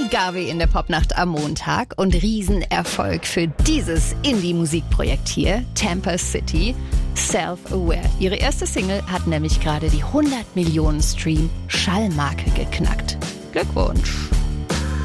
Gavi in der Popnacht am Montag und Riesenerfolg für dieses Indie-Musikprojekt hier, Tampa City, Self-Aware. Ihre erste Single hat nämlich gerade die 100 Millionen Stream-Schallmarke geknackt. Glückwunsch!